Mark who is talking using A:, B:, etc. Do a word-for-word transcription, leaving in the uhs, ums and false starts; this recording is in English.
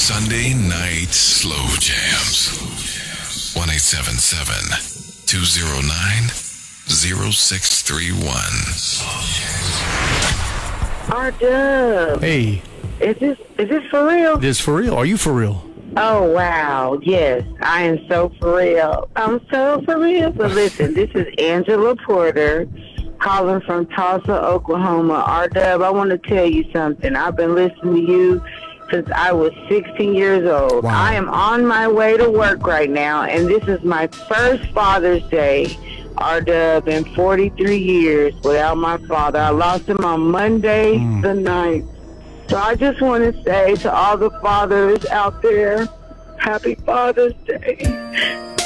A: Sunday Night Slow Jams. one eight seven seven, two oh nine, oh six three one.
B: R-Dub.
C: Hey,
B: Is this is this for real?
C: this for real? Are you for real?
B: Oh, wow. Yes, I am so for real. I'm so for real. But listen, this is Angela Porter calling from Tulsa, Oklahoma. R-Dub, I want to tell you something. I've been listening to you since I was sixteen years old.
C: Wow.
B: I am on my way to work right now, and this is my first Father's Day. R-Dub, in forty-three years without my father. I lost him on Monday
C: Mm.
B: the ninth. So I just want to say to all the fathers out there, happy Father's Day.